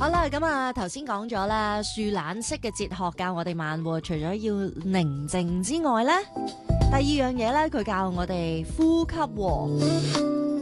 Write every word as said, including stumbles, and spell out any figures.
好啦，咁啊，頭先講咗啦，樹懶式嘅哲學教我哋慢活，除咗要寧靜之外咧，第二樣嘢咧，佢教我哋呼吸喎。